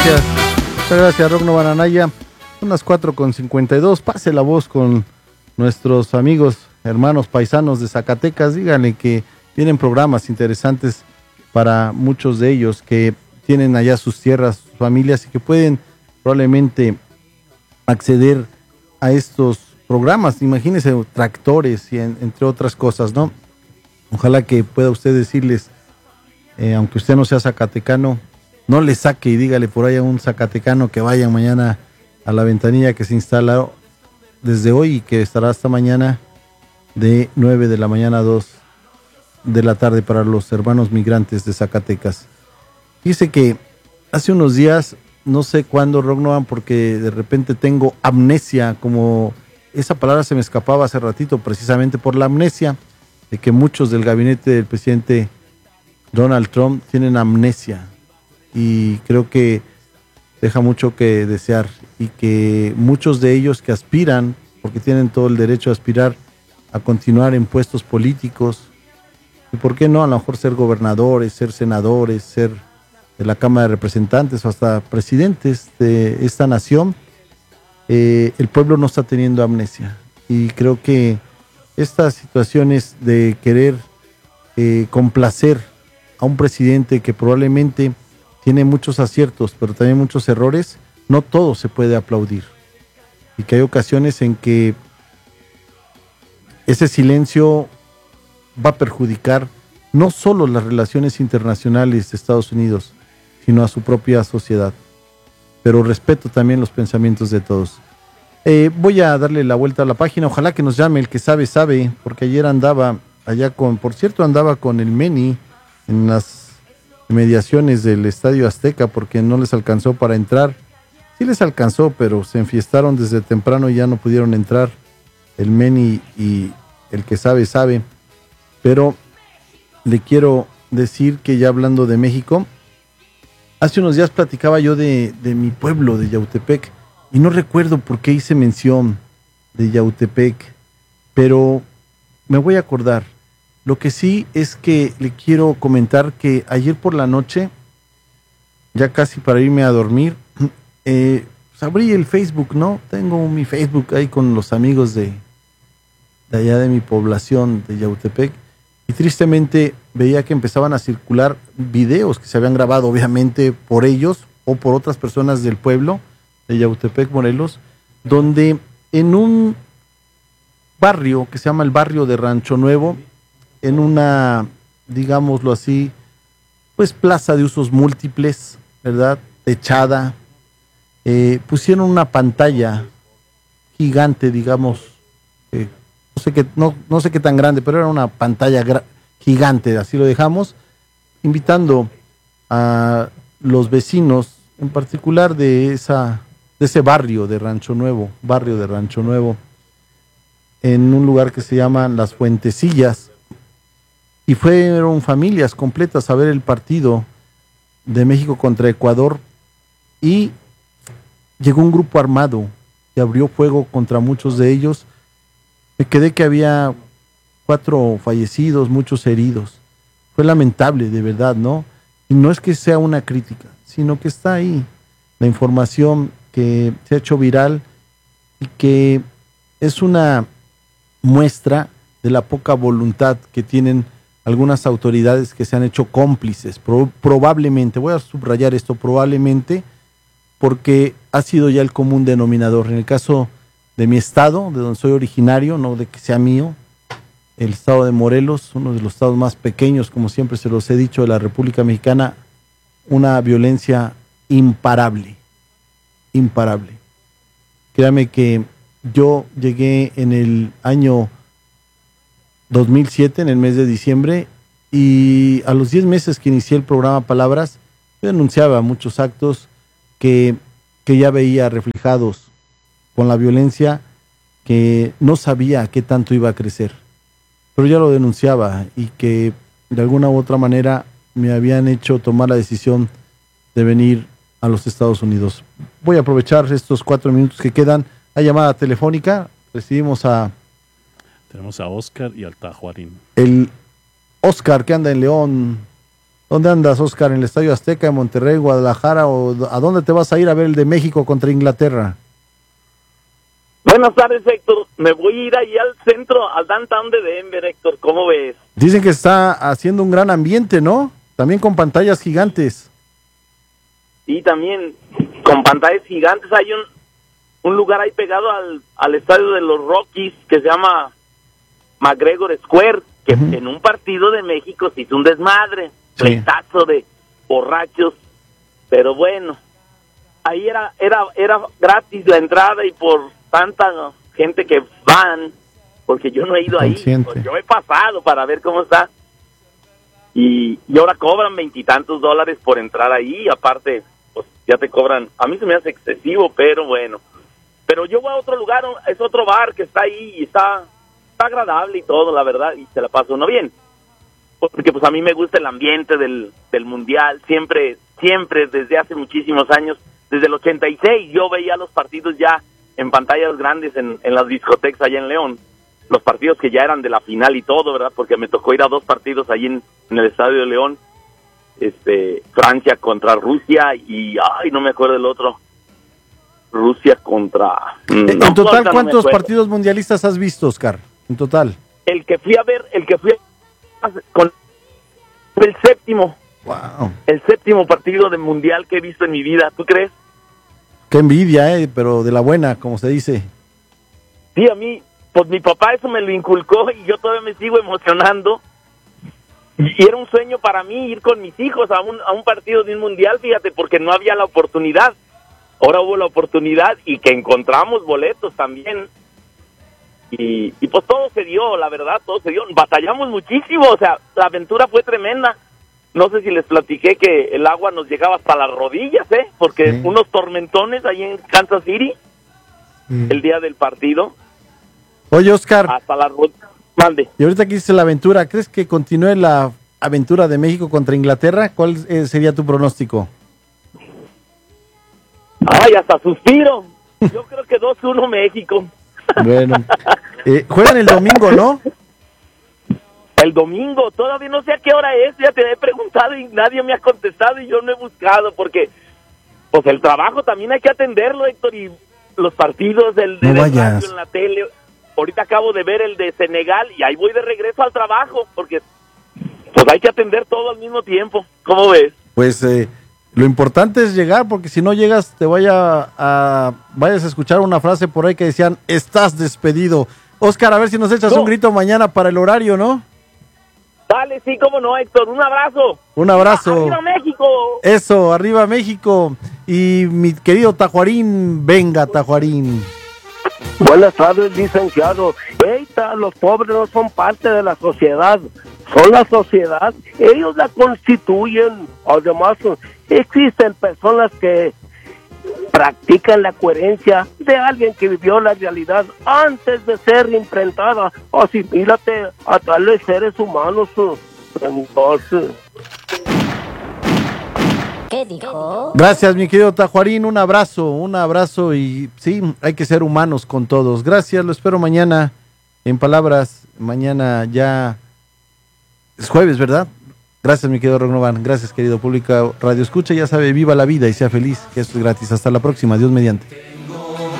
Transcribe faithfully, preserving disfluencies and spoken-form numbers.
gracias. Muchas gracias, Rognovan Anaya. Son las cuatro con cincuenta y dos. Pase la voz con nuestros amigos, hermanos, paisanos de Zacatecas. Díganle que tienen programas interesantes para muchos de ellos que tienen allá sus tierras, sus familias y que pueden probablemente acceder a estos programas. Imagínense tractores y en, entre otras cosas, ¿no? Ojalá que pueda usted decirles, eh, aunque usted no sea zacatecano, no le saque y dígale por ahí a un zacatecano que vaya mañana a la ventanilla que se instala desde hoy y que estará hasta mañana de nueve de la mañana a dos de la tarde para los hermanos migrantes de Zacatecas. Dice que hace unos días, no sé cuándo, Rognovan, porque de repente tengo amnesia, como esa palabra se me escapaba hace ratito, precisamente por la amnesia, de que muchos del gabinete del presidente Donald Trump tienen amnesia. Y creo que deja mucho que desear y que muchos de ellos que aspiran, porque tienen todo el derecho a aspirar a continuar en puestos políticos, y por qué no, a lo mejor ser gobernadores, ser senadores, ser de la Cámara de Representantes o hasta presidentes de esta nación, eh, el pueblo no está teniendo amnesia. Y creo que estas situaciones de querer eh, complacer a un presidente que probablemente tiene muchos aciertos, pero también muchos errores, no todo se puede aplaudir. Y que hay ocasiones en que ese silencio va a perjudicar no solo las relaciones internacionales de Estados Unidos, sino a su propia sociedad. Pero respeto también los pensamientos de todos. Eh, voy a darle la vuelta a la página, ojalá que nos llame el que sabe, sabe, porque ayer andaba allá con, por cierto, andaba con el Meni en las mediaciones del Estadio Azteca porque no les alcanzó para entrar. Sí les alcanzó, pero se enfiestaron desde temprano y ya no pudieron entrar el Meni y el que sabe, sabe. Pero le quiero decir que ya hablando de México, hace unos días platicaba yo de, de mi pueblo, de Yautepec, y no recuerdo por qué hice mención de Yautepec, pero me voy a acordar. Lo que sí es que le quiero comentar que ayer por la noche, ya casi para irme a dormir, eh, pues abrí el Facebook, ¿no? Tengo mi Facebook ahí con los amigos de, de allá de mi población de Yautepec, y tristemente veía que empezaban a circular videos que se habían grabado, obviamente, por ellos o por otras personas del pueblo de Yautepec, Morelos, donde en un barrio que se llama el barrio de Rancho Nuevo, en una, digámoslo así, pues plaza de usos múltiples, ¿verdad? Techada, eh, pusieron una pantalla gigante, digamos, eh, no sé qué, no, no sé qué tan grande, pero era una pantalla gra- gigante, así lo dejamos, invitando a los vecinos, en particular de esa, de ese barrio de Rancho Nuevo, barrio de Rancho Nuevo, en un lugar que se llama Las Fuentecillas, y fueron familias completas a ver el partido de México contra Ecuador, y llegó un grupo armado que abrió fuego contra muchos de ellos. Me quedé que había cuatro fallecidos, muchos heridos. Fue lamentable, de verdad, ¿no? Y no es que sea una crítica, sino que está ahí la información que se ha hecho viral y que es una muestra de la poca voluntad que tienen algunas autoridades que se han hecho cómplices, Pro- probablemente, voy a subrayar esto, probablemente, porque ha sido ya el común denominador. En el caso de mi estado, de donde soy originario, no de que sea mío, el estado de Morelos, uno de los estados más pequeños, como siempre se los he dicho, de la República Mexicana, una violencia imparable, imparable. Créame que yo llegué en el año dos mil siete, en el mes de diciembre, y a los diez meses que inicié el programa Palabras, yo denunciaba muchos actos que, que ya veía reflejados con la violencia, que no sabía qué tanto iba a crecer, pero ya lo denunciaba y que de alguna u otra manera me habían hecho tomar la decisión de venir a los Estados Unidos. Voy a aprovechar estos cuatro minutos que quedan. La llamada telefónica, recibimos a Tenemos a Oscar y al Tajuarín. el Oscar, que anda en León. ¿Dónde andas, Oscar? ¿En el Estadio Azteca, en Monterrey, Guadalajara? ¿O a dónde te vas a ir a ver el de México contra Inglaterra? Buenas tardes, Héctor. Me voy a ir ahí al centro, al downtown de Denver, Héctor. ¿Cómo ves? Dicen que está haciendo un gran ambiente, ¿no? También con pantallas gigantes. Y también con pantallas gigantes. Hay un, un lugar ahí pegado al, al estadio de los Rockies que se llama McGregor Square, que uh-huh. en un partido de México se hizo un desmadre, sí. pleitazo de borrachos. Pero bueno, ahí era, era, era gratis la entrada y por tanta gente que van, porque yo no he ido ahí, pues yo he pasado para ver cómo está, y, y ahora cobran veintitantos dólares por entrar ahí, aparte, pues ya te cobran, a mí se me hace excesivo, pero bueno, pero yo voy a otro lugar, es otro bar que está ahí, y está, está agradable y todo, la verdad, y se la pasa uno bien, porque pues a mí me gusta el ambiente del, del mundial, siempre, siempre, desde hace muchísimos años, desde el ochenta y seis, yo veía los partidos ya en pantallas grandes en, en las discotecas allá en León, los partidos que ya eran de la final y todo, ¿verdad? Porque me tocó ir a dos partidos allí en, en el Estadio de León, este, Francia contra Rusia y, ay, no me acuerdo del otro, Rusia contra... En, no, en total, no ¿cuántos partidos mundialistas has visto, Oscar? En total. El que fui a ver, el que fui a con el séptimo, wow. el séptimo partido de mundial que he visto en mi vida, ¿tú crees? Qué envidia, eh, pero de la buena, como se dice. Sí, a mí, pues mi papá eso me lo inculcó y yo todavía me sigo emocionando. Y era un sueño para mí ir con mis hijos a un, a un partido de un mundial, fíjate, porque no había la oportunidad. Ahora hubo la oportunidad y que encontramos boletos también. Y, y pues todo se dio, la verdad, todo se dio. Batallamos muchísimo, o sea, la aventura fue tremenda. No sé si les platiqué que el agua nos llegaba hasta las rodillas, ¿eh? Porque sí. unos tormentones ahí en Kansas City, sí. el día del partido. Oye, Oscar. Hasta las rodillas. Mande. Y ahorita que hiciste la aventura, ¿crees que continúe la aventura de México contra Inglaterra? ¿Cuál sería tu pronóstico? Ay, hasta suspiro. Yo creo que dos uno México. Bueno. Eh, juegan el domingo, ¿no? El domingo, todavía no sé a qué hora es, ya te he preguntado y nadie me ha contestado y yo no he buscado porque, pues el trabajo también hay que atenderlo, Héctor, y los partidos del de no radio en la tele. Ahorita acabo de ver el de Senegal y ahí voy de regreso al trabajo porque, pues hay que atender todo al mismo tiempo. ¿Cómo ves? Pues eh, lo importante es llegar porque si no llegas te vaya a vayas a escuchar una frase por ahí que decían, estás despedido. Oscar, a ver si nos echas no. un grito mañana para el horario, ¿no? Dale, sí, cómo no, Héctor, un abrazo. Un abrazo. ¡Arriba México! Eso, arriba México. Y mi querido Tajuarín, venga Tajuarín. Buenas tardes, licenciado. Eita, los pobres no son parte de la sociedad, son la sociedad, ellos la constituyen. Además, existen personas que practican la coherencia de alguien que vivió la realidad antes de ser imprentada. Asimílate a tales seres humanos. Entonces... ¿Qué dijo? Gracias, mi querido Tajuarín, un abrazo, un abrazo y sí, hay que ser humanos con todos. Gracias, lo espero mañana en Palabras, mañana ya es jueves, ¿verdad? Gracias, mi querido Rognovan, gracias, querido público Radio Escucha, ya sabe, viva la vida y sea feliz, que esto es gratis. Hasta la próxima, Dios mediante.